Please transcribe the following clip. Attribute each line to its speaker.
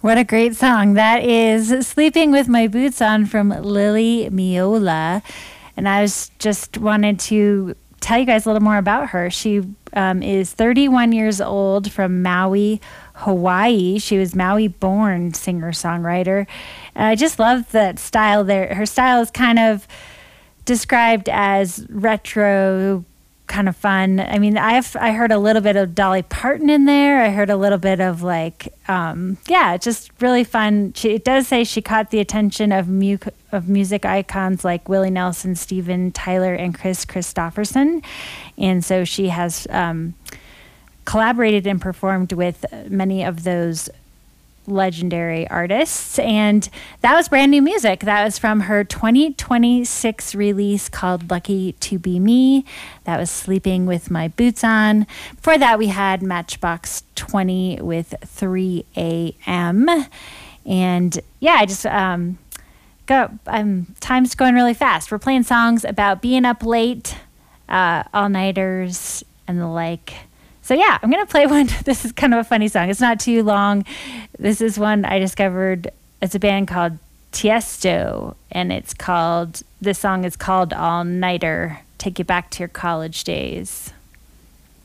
Speaker 1: What a great song. That is Sleeping with My Boots On from Lily Miola. And I was just wanted to tell you guys a little more about her. She is 31 years old from Maui, Hawaii. She was Maui-born singer-songwriter. And I just love that style there. Her style is kind of described as retro, kind of fun. I mean, I heard a little bit of Dolly Parton in there. I heard a little bit of just really fun. It does say she caught the attention of music icons like Willie Nelson, Steven Tyler, and Chris Christopherson. And so she has collaborated and performed with many of those legendary artists, and that was brand new music. That was from her 2026 release called Lucky to Be Me. That was Sleeping with My Boots On. Before that, we had Matchbox 20 with 3 a.m. And yeah, I just time's going really fast. We're playing songs about being up late, all-nighters, and the like. So yeah, I'm going to play one. This is kind of a funny song. It's not too long. This is one I discovered. It's a band called Tiesto, and this song is called All Nighter. Take you back to your college days.